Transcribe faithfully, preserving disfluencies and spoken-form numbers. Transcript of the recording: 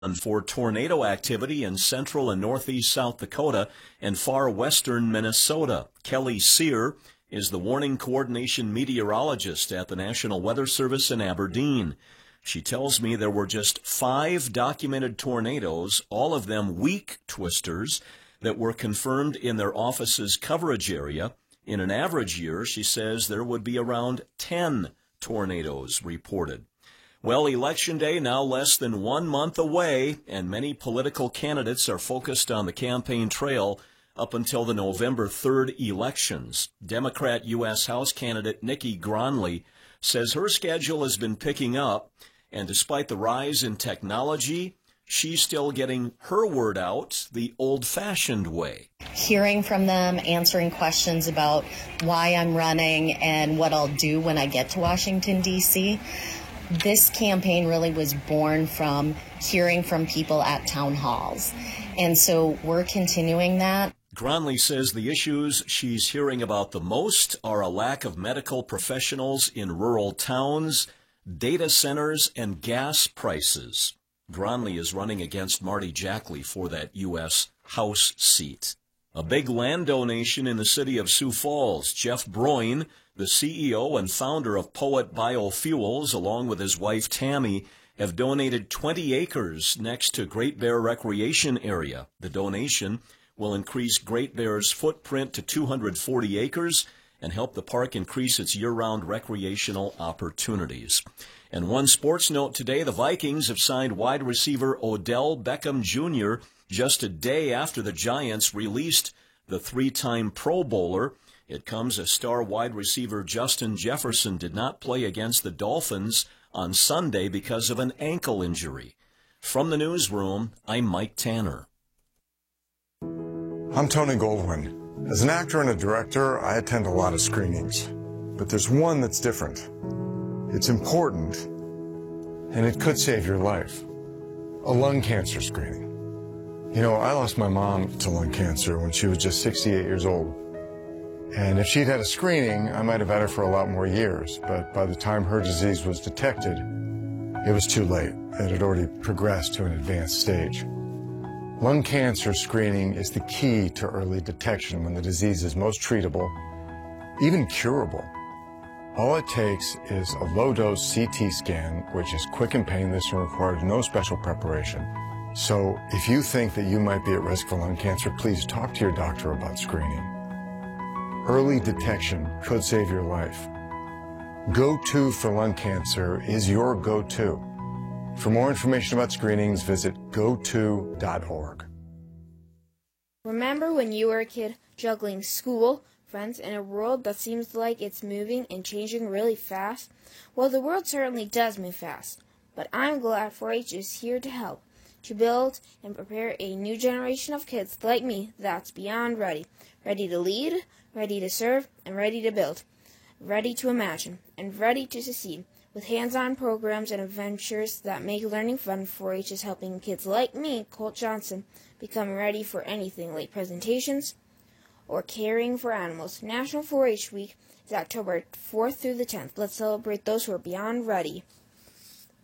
for tornado activity in central and northeast South Dakota and far western Minnesota. Kelly Sear is the warning coordination meteorologist at the National Weather Service in Aberdeen. She tells me there were just five documented tornadoes, all of them weak twisters, that were confirmed in their office's coverage area. In an average year, she says there would be around ten tornadoes reported. Well, Election Day now less than one month away, and many political candidates are focused on the campaign trail up until the November third elections. Democrat U S House candidate Nikki Gronli says her schedule has been picking up, and despite the rise in technology, she's still getting her word out the old-fashioned way. Hearing from them, answering questions about why I'm running and what I'll do when I get to Washington, D C This campaign really was born from hearing from people at town halls. And so we're continuing that. Gronli says the issues she's hearing about the most are a lack of medical professionals in rural towns, data centers, and gas prices. Gronli is running against Marty Jackley for that U S House seat. A big land donation in the city of Sioux Falls. Jeff Broyne, the C E O and founder of Poet Biofuels, along with his wife Tammy, have donated twenty acres next to Great Bear Recreation Area. The donation will increase Great Bear's footprint to two hundred forty acres and help the park increase its year-round recreational opportunities. And one sports note today, the Vikings have signed wide receiver Odell Beckham Junior just a day after the Giants released the three-time Pro Bowler. It comes as star wide receiver Justin Jefferson did not play against the Dolphins on Sunday because of an ankle injury. From the newsroom, I'm Mike Tanner. I'm Tony Goldwyn. As an actor and a director, I attend a lot of screenings. But there's one that's different. It's important, and it could save your life. A lung cancer screening. You know, I lost my mom to lung cancer when she was just sixty-eight years old. And if she'd had a screening, I might have had her for a lot more years. But by the time her disease was detected, it was too late. It had already progressed to an advanced stage. Lung cancer screening is the key to early detection when the disease is most treatable, even curable. All it takes is a low-dose C T scan, which is quick and painless and requires no special preparation. So if you think that you might be at risk for lung cancer, please talk to your doctor about screening. Early detection could save your life. Go-To for lung cancer is your go-to. For more information about screenings, visit go to dot org. Remember when you were a kid juggling school, friends, in a world that seems like it's moving and changing really fast? Well, the world certainly does move fast, but I'm glad four H is here to help, to build and prepare a new generation of kids like me that's beyond ready, ready to lead, ready to serve, and ready to build, ready to imagine, and ready to succeed. With hands-on programs and adventures that make learning fun, four H is helping kids like me, Colt Johnson, become ready for anything like presentations or caring for animals. National four H Week is October fourth through the tenth. Let's celebrate those who are beyond ready.